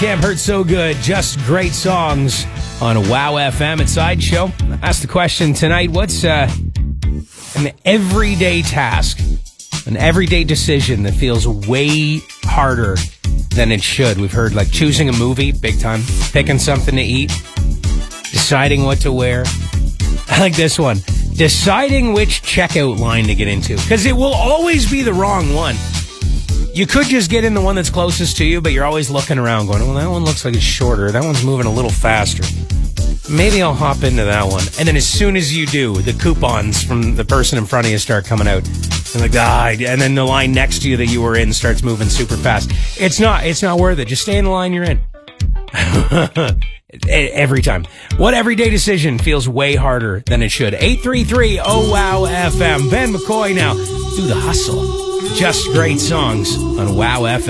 Damn, hurt so good. Just great songs on Wow FM at Sideshow. Ask the question tonight, what's an everyday task, an everyday decision that feels way harder than it should? We've heard like choosing a movie, big time, picking something to eat, deciding what to wear. I like this one. Deciding which checkout line to get into, because it will always be the wrong one. You could just get in the one that's closest to you, but you're always looking around going, well, that one looks like it's shorter. That one's moving a little faster. Maybe I'll hop into that one. And then as soon as you do, the coupons from the person in front of you start coming out. And like, and then the line next to you that you were in starts moving super fast. It's not worth it. Just stay in the line you're in. Every time. What everyday decision feels way harder than it should? 833-OWOW-FM. Ben McCoy now. Do the hustle. Just great songs on Wow FM.